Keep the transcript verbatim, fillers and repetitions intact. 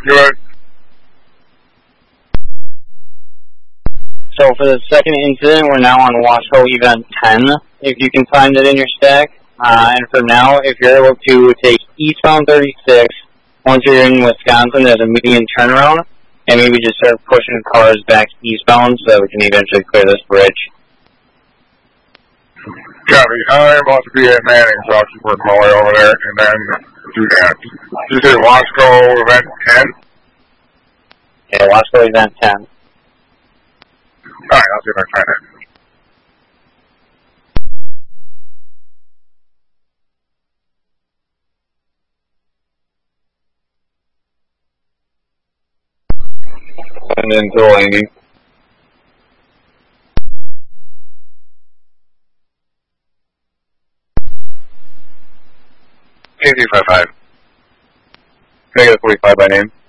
Good. So for the second incident, we're now on Wasco Event ten, if you can find it in your stack. Uh, and for now, if you're able to take eastbound thirty-six, once you're in Wisconsin, there's a median turnaround, and maybe just start pushing cars back eastbound so that we can eventually clear this bridge. Copy. I'm about to be at Manning, so I'll keep working my way over there and then do that. You say Wasco Event ten? Yeah, Wasco Event ten. Alright, I'll see if I can find it. And then Delaney. K Z five five. Negative forty-five by name.